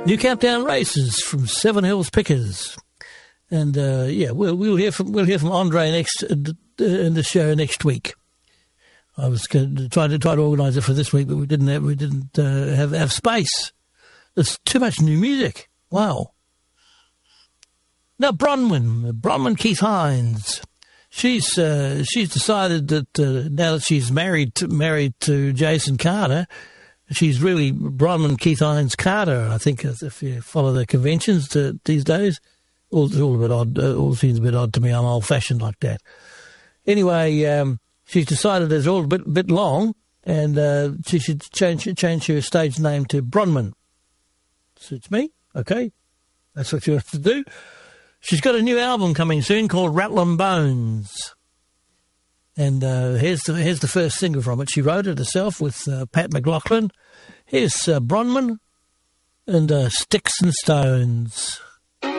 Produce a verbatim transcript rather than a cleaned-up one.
New Countdown Races from Seven Hills Pickers. And, uh, yeah, we'll, we'll hear from, we'll hear from Andre next, uh, in the show next week. I was going to try to, try to organise it for this week, but we didn't have, we didn't, uh, have, have space. There's too much new music. Wow. Now, Bronwyn, Bronwyn Keith Hines. She's, uh, she's decided that, uh, now that she's married to, married to Jason Carter, she's really Bronwyn Keith Hines Carter, I think, if you follow the conventions to, these days. All, it's all a bit odd. Uh, all seems a bit odd to me. I'm old-fashioned like that. Anyway, um, she's decided it's all a bit, bit long, and uh, she should change change her stage name to Bronwyn. Suits me. Okay, that's what she wants to do. She's got a new album coming soon called Rattlin' Bones, and uh, here's the here's the first single from it. She wrote it herself with uh, Pat McLaughlin. Here's uh, Bronwyn and uh, Sticks and Stones.